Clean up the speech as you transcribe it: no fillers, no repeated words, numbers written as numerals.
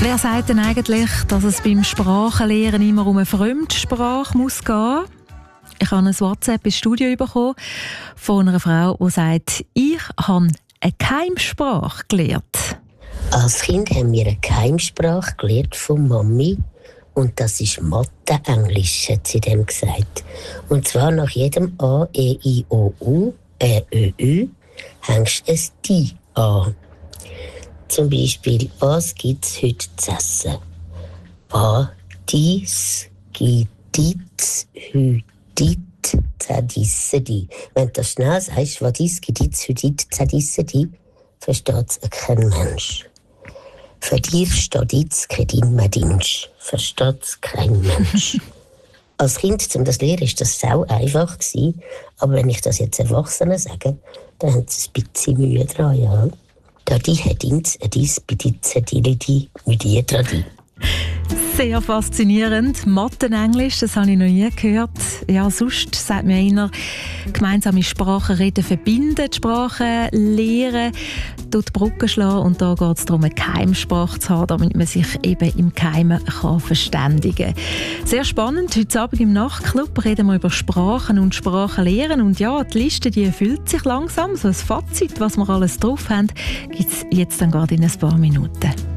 Wer sagt denn eigentlich, dass es beim Sprachenlernen immer um eine Fremdsprache muss gehen? Ich habe ein WhatsApp ins Studio bekommen von einer Frau, die sagt, ich habe eine Keimsprache gelernt. Als Kind haben wir eine Keimsprache gelernt von Mami. Und das ist Mathe-Englisch, hat sie dem gesagt. Und zwar nach jedem A, E, I, O, U, Ö, Ü, hängst ein «di» an. Zum Beispiel, was gibt es heute zu essen? Was, dies, giditz, hüdit, zedissedi. Wenn du das schnell sagst, was dies, giditz, hüdit, zedissedi, versteht es kein Mensch. Für dich steht jetzt kein Medinsch. Versteht es kein Mensch. Als Kind, um das zu lernen, war das sau einfach gewesen. Aber wenn ich das jetzt Erwachsenen sage, dann haben sie ein bisschen Mühe dran, ja. Da die hat ins, dies, beditze, die, mit dir dran. Sehr faszinierend. Mathe-Englisch, das habe ich noch nie gehört. Ja, sonst sagt mir einer, gemeinsame Sprachen reden verbinden, die Sprachen lehren, dort Brücken schlagen. Und da geht es darum, eine Keimsprache zu haben, damit man sich eben im Geheimen verständigen kann. Sehr spannend. Heute Abend im Nachtclub reden wir über Sprachen und Sprachenlehren. Und ja, die Liste die erfüllt sich langsam. So ein Fazit, was wir alles drauf haben, gibt es jetzt dann gerade in ein paar Minuten.